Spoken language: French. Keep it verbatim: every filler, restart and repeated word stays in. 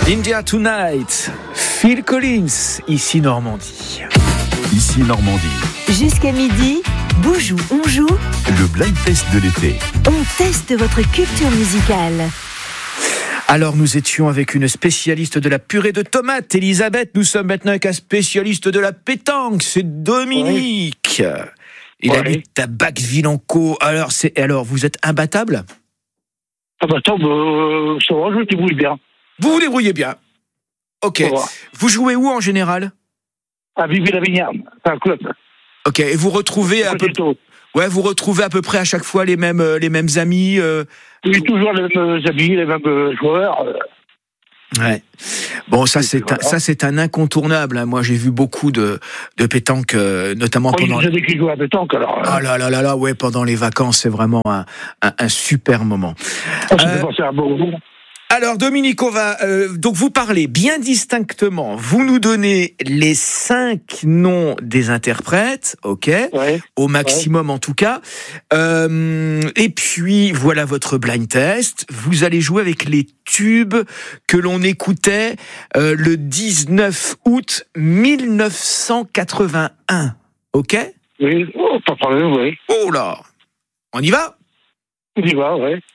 India Tonight, Phil Collins, ici Normandie. Ici Normandie. Jusqu'à midi, Boujou, on joue. Le blind test de l'été. On teste votre culture musicale. Alors nous étions avec une spécialiste de la purée de tomates, Elisabeth. Nous sommes maintenant avec un spécialiste de la pétanque, c'est Dominique. Oui. Il oui. habite à Bacqueville-en-Caux. Alors, c'est, alors, vous êtes imbattable ? Imbattable, euh, ça va, je me débrouille bien. Vous vous débrouillez bien. Ok. Vous jouez où en général ? À Vivi-la-Vignarde, c'est un club. Ok, et vous retrouvez à peu... ouais, vous retrouvez à peu près à chaque fois les mêmes, les mêmes amis euh... Oui, toujours les mêmes amis, les mêmes joueurs. Ouais. Bon, ça c'est un, ça c'est un incontournable. Hein. Moi, j'ai vu beaucoup de de pétanque, euh, notamment oh, pendant. Il y a des qui jouent à pétanque alors. Ah là là là là, ouais, pendant les vacances, c'est vraiment un un, un super moment. Oh, ça euh... fait penser à un bon moment. Alors Dominique, on va euh, donc vous parler bien distinctement. Vous nous donnez les cinq noms des interprètes, ok, ouais, au maximum ouais. en tout cas. Euh, et puis voilà votre blind test. Vous allez jouer avec les tubes que l'on écoutait euh, le dix-neuf août mille neuf cent quatre-vingt-un, ok ? Oui, oh, pas de problème, oui. Oh là, on y va ? On y va, oui.